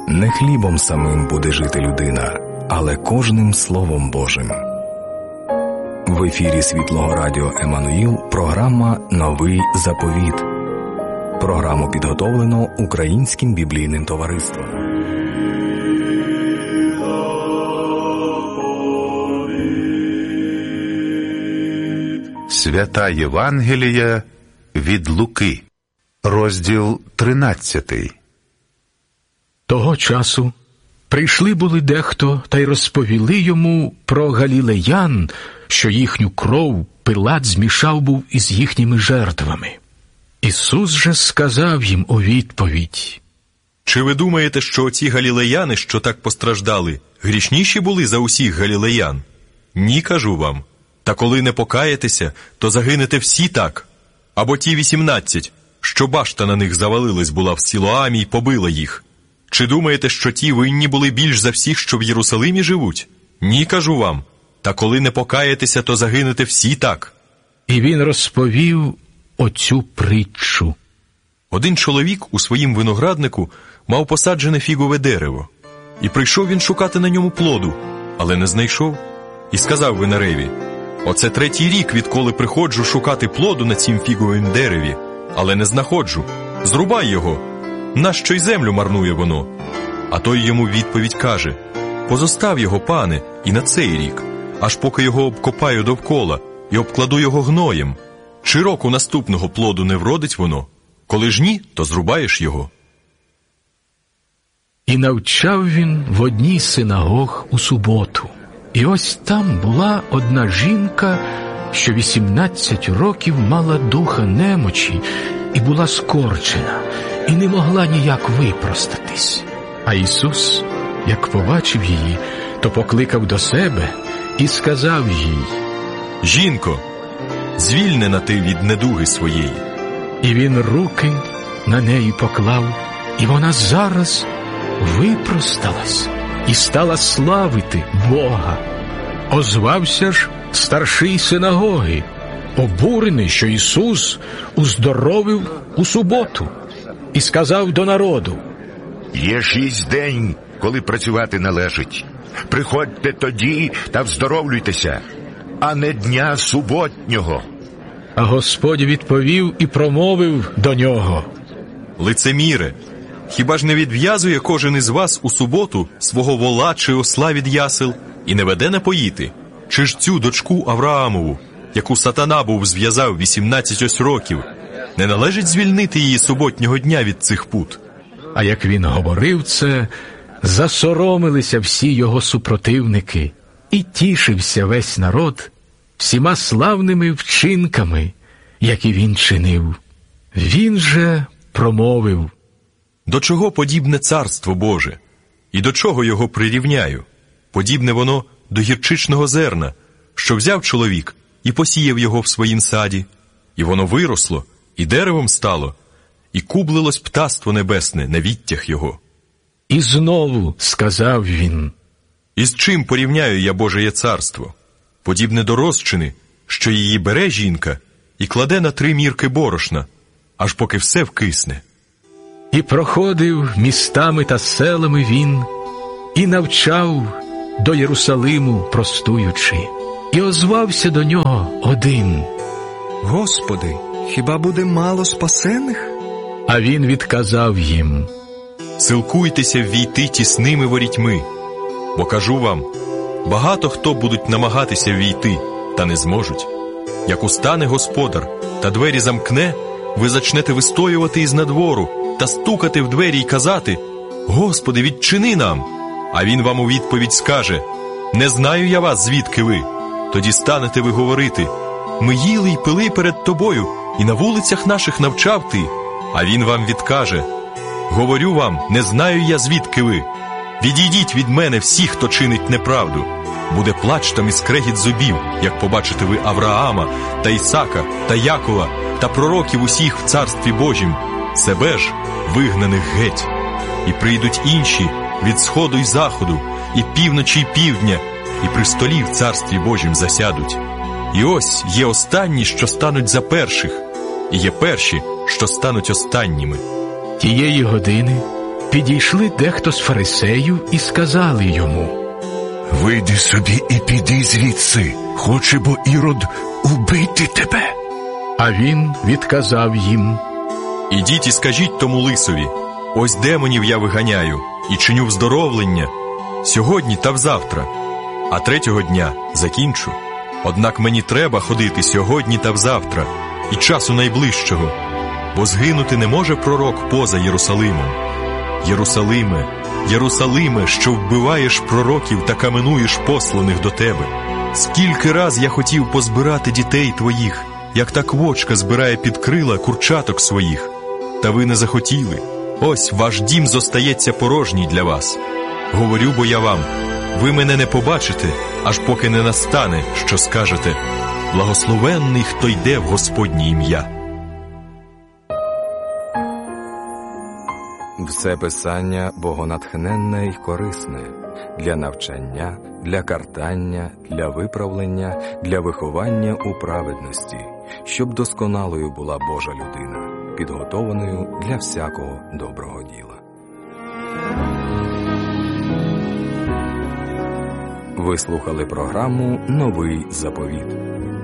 Не хлібом самим буде жити людина, але кожним Словом Божим. В ефірі Світлого Радіо Еммануїл програма «Новий заповіт». Програму підготовлено Українським біблійним товариством. Свята Євангелія від Луки, розділ 13. Того часу прийшли були дехто та й розповіли йому про галілеян, що їхню кров Пилат змішав був із їхніми жертвами. Ісус же сказав їм у відповідь: «Чи ви думаєте, що оці галілеяни, що так постраждали, грішніші були за усіх галілеян? Ні, кажу вам. Та коли не покаєтеся, то загинете всі так. Або ті 18, що башта на них завалилась була в Сілоамі й побила їх. Чи думаєте, що ті винні були більш за всіх, що в Єрусалимі живуть? Ні, кажу вам. Та коли не покаєтеся, то загинете всі так». І він розповів оцю притчу. Один чоловік у своїм винограднику мав посаджене фігове дерево. І прийшов він шукати на ньому плоду, але не знайшов. І сказав винареві: «Оце 3-й рік, відколи приходжу шукати плоду на цім фіговім дереві, але не знаходжу. Зрубай його, нащо й землю марнує воно?» А той йому відповідь каже: «Позостав його, пане, і на цей рік, аж поки його обкопаю довкола і обкладу його гноєм. Чи року наступного плоду не вродить воно? Коли ж ні, то зрубаєш його». І навчав він в одній з синагог у суботу. І ось там була одна жінка, що 18 років мала духа немочі і була скорчена, і не могла ніяк випростатись. А Ісус, як побачив її, то покликав до себе і сказав їй: «Жінко, звільнена ти від недуги своєї». І він руки на неї поклав, і вона зараз випросталась і стала славити Бога. Озвався ж старший синагоги, обурений, що Ісус уздоровив у суботу, і сказав до народу: «Є 6 день, коли працювати належить. Приходьте тоді та вздоровлюйтеся, а не дня суботнього». А Господь відповів і промовив до нього: «Лицеміре, хіба ж не відв'язує кожен із вас у суботу свого вола чи осла від ясел і не веде напоїти? Чи ж цю дочку Авраамову, яку сатана був зв'язав 18 ось років, не належить звільнити її суботнього дня від цих пут?» А як він говорив це, засоромилися всі його супротивники, і тішився весь народ всіма славними вчинками, які він чинив. Він же промовив: «До чого подібне царство Боже? І до чого його прирівняю? Подібне воно до гірчичного зерна, що взяв чоловік і посіяв його в своїм саді, і воно виросло, і деревом стало, і кублилось птаство небесне на відтяг його». І знову сказав він: «І з чим порівняю я Божеє царство? Подібне до розчини, що її бере жінка і кладе на 3 мірки борошна, аж поки все вкисне». І проходив містами та селами він, і навчав до Єрусалиму простуючи. І озвався до нього один: «Господи, хіба буде мало спасених?» А він відказав їм: «Силкуйтеся ввійти тісними ворітьми, бо кажу вам, багато хто будуть намагатися ввійти, та не зможуть. Як устане господар та двері замкне, ви зачнете вистоювати із надвору та стукати в двері й казати: Господи, відчини нам! А він вам у відповідь скаже: Не знаю я вас, звідки ви. Тоді станете ви говорити: Ми їли й пили перед тобою, і на вулицях наших навчав ти. А він вам відкаже: Говорю вам, не знаю я, звідки ви. Відійдіть від мене всі, хто чинить неправду. Буде плач там і скрегіт зубів, як побачите ви Авраама, та Ісака, та Якова, та пророків усіх в Царстві Божім, себе ж вигнаних геть. І прийдуть інші від сходу й заходу, і півночі й півдня, і при столі в Царстві Божім засядуть. І ось є останні, що стануть за перших, і є перші, що стануть останніми». Тієї години підійшли дехто з фарисеїв і сказали йому: «Вийди собі і піди звідси, хоче бо Ірод убити тебе». А він відказав їм: Ідіть і скажіть тому лисові: ось демонів я виганяю і чиню вздоровлення сьогодні та взавтра, а третього дня закінчу. Однак мені треба ходити сьогодні та взавтра, і часу найближчого, бо згинути не може пророк поза Єрусалимом. Єрусалиме, Єрусалиме, що вбиваєш пророків та каменуєш посланих до тебе. Скільки раз я хотів позбирати дітей твоїх, як та квочка збирає під крила курчаток своїх. Та ви не захотіли. Ось ваш дім зостається порожній для вас. Говорю бо я вам, ви мене не побачите, аж поки не настане, що скажете: благословенний, хто йде в Господнє ім'я. Все писання богонатхненне й корисне для навчання, для картання, для виправлення, для виховання у праведності, щоб досконалою була Божа людина, підготованою для всякого доброго діла. Ви слухали програму «Новий заповіт».